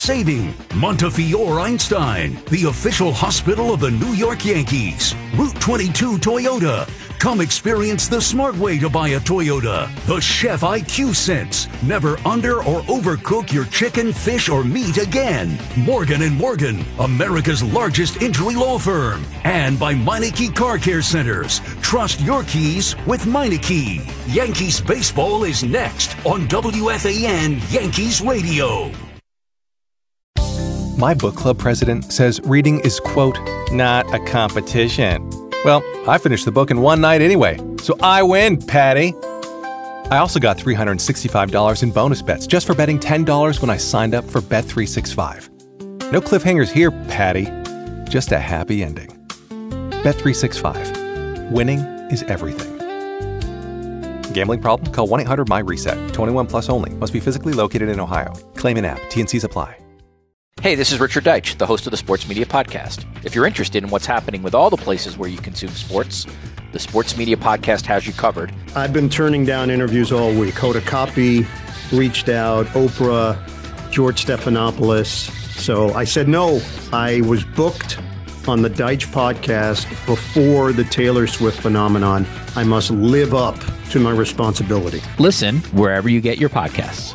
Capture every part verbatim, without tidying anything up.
Saving Montefiore Einstein, the official hospital of the New York Yankees. Route twenty-two Toyota. Come experience the smart way to buy a Toyota. The Chef I Q Sense. Never under or overcook your chicken, fish, or meat again. Morgan and Morgan, America's largest injury law firm. And by Meineke Car Care Centers. Trust your keys with Meineke. Yankees baseball is next on W F A N Yankees Radio. My book club president says reading is, quote, not a competition. Well, I finished the book in one night anyway, so I win, Patty. I also got three hundred sixty-five dollars in bonus bets just for betting ten dollars when I signed up for Bet three sixty-five. No cliffhangers here, Patty. Just a happy ending. Bet three sixty-five. Winning is everything. Gambling problem? Call one eight hundred M Y RESET. twenty-one plus only. Must be physically located in Ohio. Claim in app. T and C's apply. Hey, this is Richard Deitch, the host of the Sports Media Podcast. If you're interested in what's happening with all the places where you consume sports, the Sports Media Podcast has you covered. I've been turning down interviews all week. Hoda Kotb reached out, Oprah, George Stephanopoulos. So I said no. I was booked on the Deitch Podcast before the Taylor Swift phenomenon. I must live up to my responsibility. Listen wherever you get your podcasts.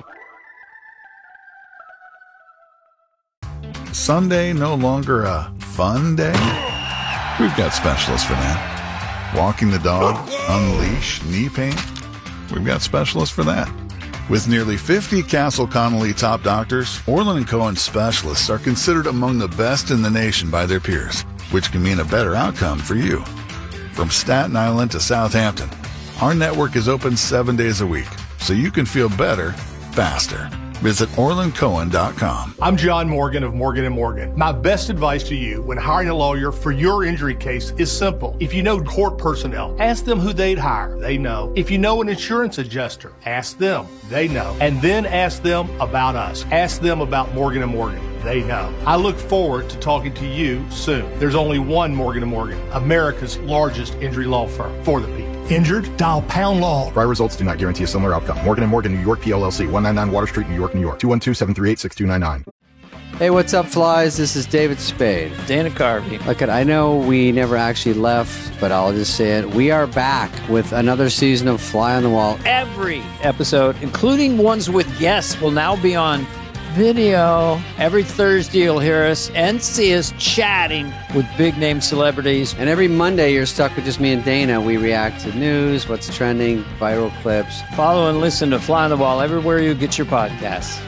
Sunday no longer a fun day? We've got specialists for that. Walking the dog, unleash, knee pain? We've got specialists for that. With nearly fifty Castle Connolly top doctors, Orlin and Cohen specialists are considered among the best in the nation by their peers, which can mean a better outcome for you. From Staten Island to Southampton, our network is open seven days a week, so you can feel better, faster. Visit Orlin Cohen dot com. I'm John Morgan of Morgan and Morgan. My best advice to you when hiring a lawyer for your injury case is simple. If you know court personnel, ask them who they'd hire. They know. If you know an insurance adjuster, ask them. They know. And then ask them about us. Ask them about Morgan and Morgan. They know. I look forward to talking to you soon. There's only one Morgan and Morgan, America's largest injury law firm for the people. Injured? Dial Pound Law. Prior results do not guarantee a similar outcome. Morgan and Morgan, New York, P L L C, one ninety-nine Water Street, New York, New York, two one two, seven three eight, six two nine nine. Hey, what's up, flies? This is David Spade. Dana Carvey. Look, I know we never actually left, but I'll just say it. We are back with another season of Fly on the Wall. Every episode, including ones with guests, will now be on video. Every Thursday you'll hear us and see us chatting with big-name celebrities. And every Monday you're stuck with just me and Dana. We react to news, what's trending, viral clips. Follow and listen to Fly on the Wall everywhere you get your podcasts.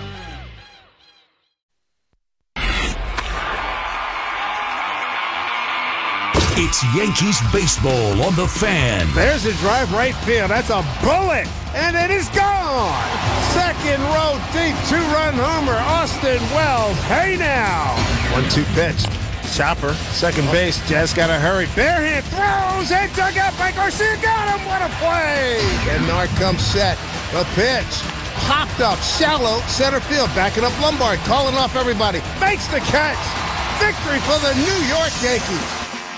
It's Yankees baseball on the Fan. There's a drive right field. That's a bullet. And it is gone. Second row deep, two-run homer. Austin Wells. Hey now. one two pitch. Chopper, second base. Jazz got to hurry. Barehand throws and dug out by Garcia. Got him. What a play. And Nard comes set. The pitch. Popped up. Shallow. Center field. Backing up Lombard. Calling off everybody. Makes the catch. Victory for the New York Yankees.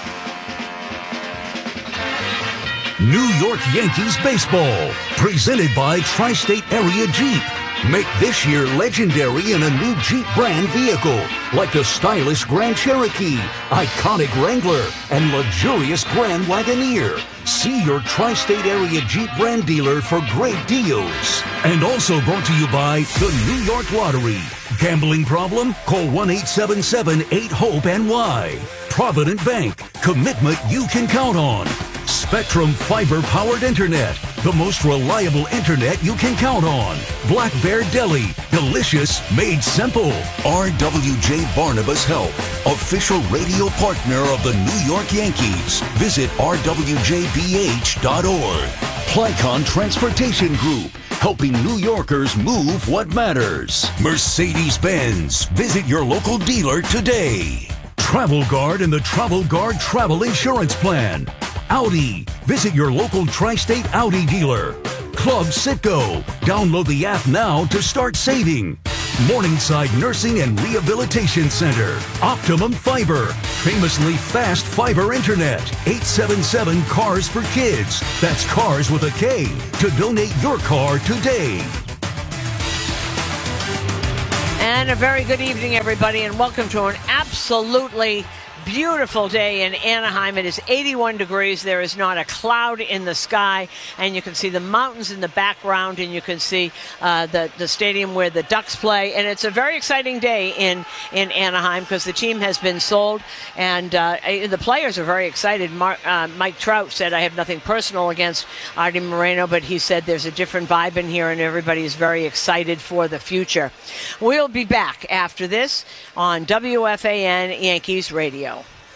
New York Yankees baseball, presented by Tri-State Area Jeep. Make this year legendary in a new Jeep brand vehicle, like the stylish Grand Cherokee, iconic Wrangler, and luxurious Grand Wagoneer. See your Tri-State Area Jeep brand dealer for great deals. And also brought to you by the New York Lottery. Gambling problem? Call one eight seven seven, eight, hope, N Y. Provident Bank, commitment you can count on. Spectrum fiber-powered internet, the most reliable internet you can count on. Black Bear Deli, delicious made simple. R W J Barnabas Health, official radio partner of the New York Yankees. Visit R W J B H dot org. Plycon Transportation Group, helping New Yorkers move what matters. Mercedes-Benz, visit your local dealer today. Travel Guard and the Travel Guard Travel Insurance Plan. Audi, visit your local Tri-State Audi dealer. Club Citgo, download the app now to start saving. Morningside Nursing and Rehabilitation Center. Optimum Fiber, famously fast fiber internet. eight seven seven, cars for kids. That's cars with a K. To donate your car today. And a very good evening, everybody, and welcome to an absolutely beautiful day in Anaheim. It is eighty-one degrees. There is not a cloud in the sky, and you can see the mountains in the background, and you can see uh, the, the stadium where the Ducks play. And it's a very exciting day in, in Anaheim because the team has been sold, and uh, the players are very excited. Mark, uh, Mike Trout said, I have nothing personal against Artie Moreno, but he said there's a different vibe in here, and everybody is very excited for the future. We'll be back after this on W F A N Yankees Radio.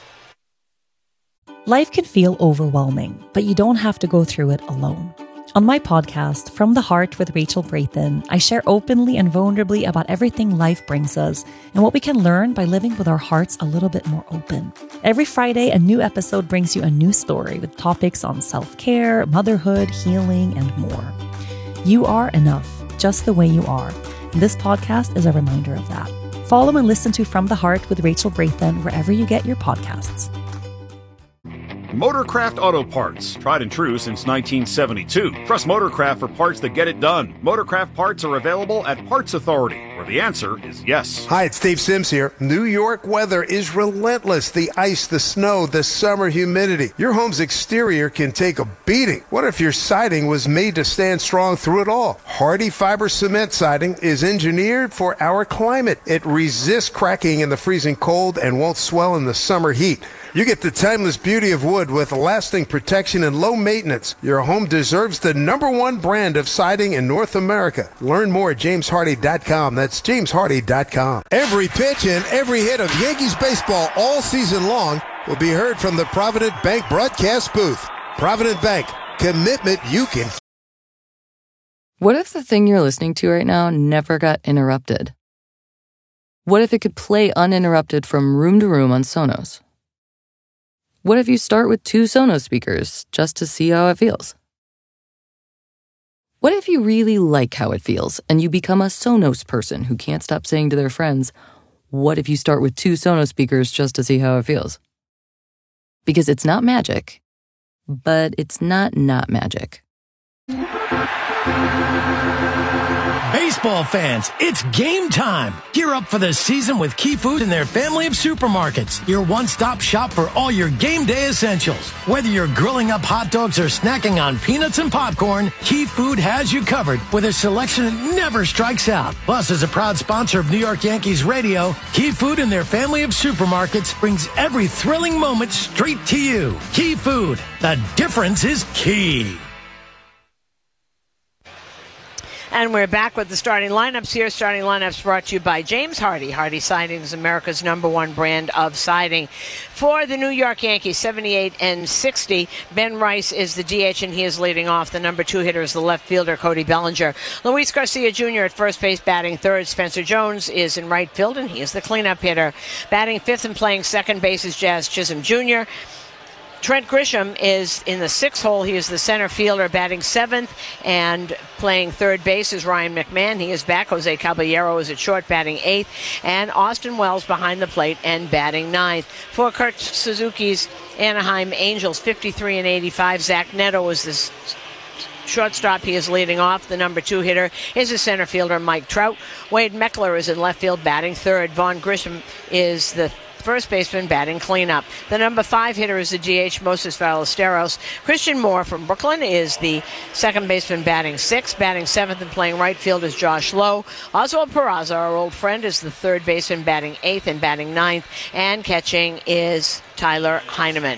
Life can feel overwhelming, but you don't have to go through it alone. On my podcast, From the Heart with Rachel Brathen, I share openly and vulnerably about everything life brings us and what we can learn by living with our hearts a little bit more open. Every Friday, a new episode brings you a new story with topics on self-care, motherhood, healing, and more. You are enough, just the way you are. And this podcast is a reminder of that. Follow and listen to From the Heart with Rachel Brathen wherever you get your podcasts. Motorcraft Auto Parts, tried and true since nineteen seventy-two. Trust Motorcraft for parts that get it done. Motorcraft parts are available at Parts Authority, where the answer is yes. Hi, it's Dave Sims here. New York weather is relentless. The ice, the snow, the summer humidity. Your home's exterior can take a beating. What if your siding was made to stand strong through it all? Hardy Fiber Cement Siding is engineered for our climate. It resists cracking in the freezing cold and won't swell in the summer heat. You get the timeless beauty of wood with lasting protection and low maintenance. Your home deserves the number one brand of siding in North America. Learn more at james hardy dot com. That's james hardy dot com. Every pitch and every hit of Yankees baseball all season long will be heard from the Provident Bank broadcast booth. Provident Bank, commitment you can. What if the thing you're listening to right now never got interrupted? What if it could play uninterrupted from room to room on Sonos? What if you start with two Sonos speakers just to see how it feels? What if you really like how it feels and you become a Sonos person who can't stop saying to their friends, what if you start with two Sonos speakers just to see how it feels? Because it's not magic, but it's not not magic. Baseball fans, it's game time. Gear up for the season with Key Food and their family of supermarkets. Your one-stop shop for all your game day essentials. Whether you're grilling up hot dogs or snacking on peanuts and popcorn, Key Food has you covered with a selection that never strikes out. Plus, as a proud sponsor of New York Yankees Radio, Key Food and their family of supermarkets brings every thrilling moment straight to you. Key Food, the difference is key. And we're back with the starting lineups here. Starting lineups brought to you by James Hardy. Hardy Siding is America's number one brand of siding. For the New York Yankees, seventy-eight and sixty, Ben Rice is the D H, and he is leading off. The number two hitter is the left fielder, Cody Bellinger. Luis Garcia Junior at first base, batting third. Spencer Jones is in right field, and he is the cleanup hitter. Batting fifth and playing second base is Jazz Chisholm Junior Trent Grisham is in the sixth hole. He is the center fielder, batting seventh, and playing third base is Ryan McMahon. He is back. Jose Caballero is at short, batting eighth, and Austin Wells behind the plate and batting ninth. For Kurt Suzuki's Anaheim Angels, fifty-three and eighty-five, Zach Neto is the shortstop. He is leading off. The number two hitter is the center fielder, Mike Trout. Wade Meckler is in left field, batting third. Vaughn Grisham is the first baseman, batting cleanup. The number five hitter is the D H, Moses Ballesteros. Christian Moore from Brooklyn is the second baseman, batting sixth. Batting seventh and playing right field is Josh Lowe. Oswald Peraza, our old friend, is the third baseman, batting eighth and batting ninth. And catching is Tyler Heineman.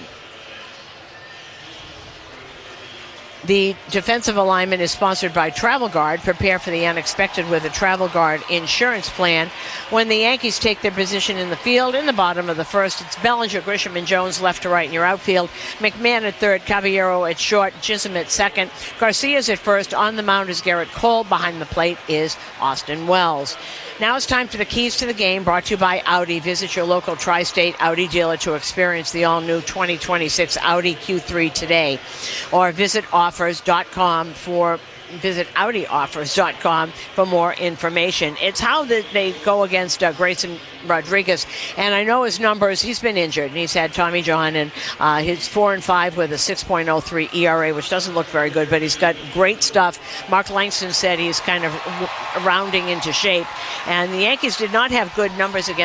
The defensive alignment is sponsored by Travel Guard. Prepare for the unexpected with a Travel Guard insurance plan. When the Yankees take their position in the field, in the bottom of the first, it's Bellinger, Grisham, and Jones left to right in your outfield. McMahon at third, Caballero at short, Chisholm at second. Garcia's at first. On the mound is Garrett Cole. Behind the plate is Austin Wells. Now it's time for the keys to the game, brought to you by Audi. Visit your local Tri-State Audi dealer to experience the all-new twenty twenty-six Audi Q three today. Or visit offers dot com for visit Audi Offers dot com for more information. It's how the, they go against uh, Grayson Rodriguez, and I know his numbers. He's been injured, and he's had Tommy John, and uh, he's four and five with a six point oh three E R A, which doesn't look very good, but he's got great stuff. Mark Langston said he's kind of rounding into shape, and the Yankees did not have good numbers against